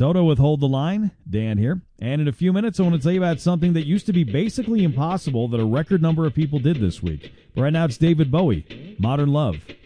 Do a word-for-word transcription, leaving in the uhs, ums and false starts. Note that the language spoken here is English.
Toto with Hold the Line. Dan here. And in a few minutes, I want to tell you about something that used to be basically impossible that a record number of people did this week. But right now, it's David Bowie, Modern Love.